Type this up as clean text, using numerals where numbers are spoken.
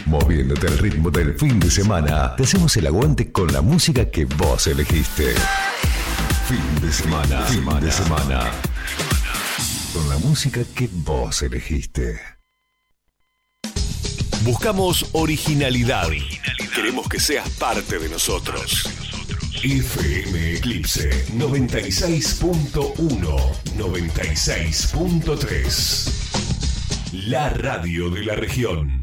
Moviéndote al ritmo del fin de semana, te hacemos el aguante con la música que vos elegiste. Fin de semana. Con la música que vos elegiste. Buscamos originalidad. Queremos que seas parte de nosotros. FM Eclipse 96.1, 96.3. La radio de la región.